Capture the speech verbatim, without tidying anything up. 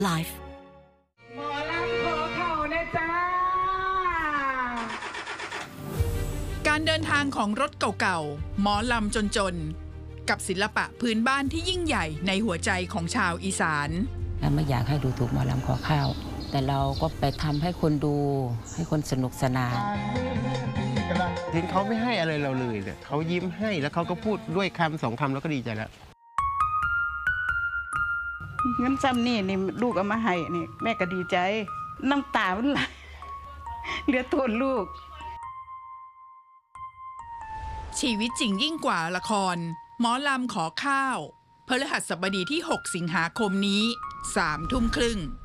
Life หมอลำขอเข่านะจ้าการเดินทางของรถเก่าๆหมอลำจนๆกับศิลปะพื้นบ้านที่ยิ่งใหญ่ในหัวใจของชาวอีสานไม่อยากให้ดูถูกหมอลำขอข้าวแต่เราก็ไปทำให้คนดูให้คนสนุกสนานเห็นเขาไม่ให้อะไรเราเลยเนี่ยเขายิ้มให้แล้วเขาก็พูดด้วยคำสองคำแล้วก็ดีใจแล้วเงินซ้ำนี่นี่ลูกเอามาให้นี่แม่ก็ดีใจน้ำตามันไหลเหลือทนลูกชีวิตจริงยิ่งกว่าละครหมอลำขอข้าวพฤหัสบดีที่หกสิงหาคมนี้สามทุ่มครึ่ง